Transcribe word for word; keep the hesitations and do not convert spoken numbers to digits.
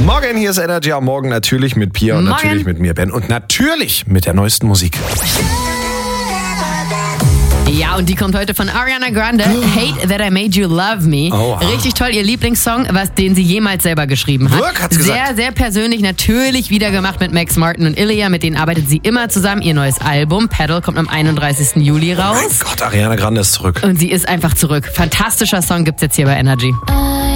Morgen, hier ist Energy am Morgen, natürlich mit Pia und Morgen. natürlich mit mir, Ben. Und natürlich mit der neuesten Musik. Ja, und die kommt heute von Ariana Grande. Hate That I Made You Love Me. Oha. Richtig toll, ihr Lieblingssong, was den sie jemals selber geschrieben hat. Wirk, hat's sehr, gesagt. sehr persönlich, natürlich wieder gemacht mit Max Martin und Ilya. Mit denen arbeitet sie immer zusammen. Ihr neues Album, Pedal, kommt am einunddreißigsten Juli raus. Mein Gott, Ariana Grande ist zurück. Und sie ist einfach zurück. Fantastischer Song gibt's jetzt hier bei Energy.